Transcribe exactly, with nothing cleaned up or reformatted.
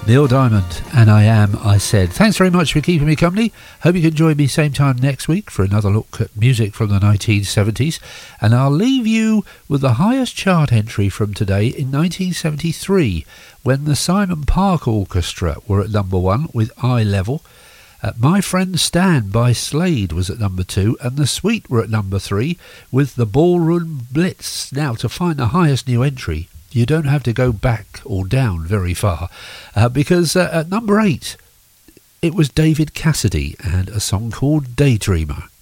Neil Diamond, and I Am, I Said. Thanks very much for keeping me company. Hope you can join me same time next week for another look at music from the nineteen seventies. And I'll leave you with the highest chart entry from today in nineteen seventy-three, when the Simon Park Orchestra were at number one with Eye Level. Uh, My Friend Stan by Slade was at number two, and The Sweet were at number three with the Ballroom Blitz. Now, to find the highest new entry, you don't have to go back or down very far, uh, because uh, at number eight, it was David Cassidy and a song called Daydreamer.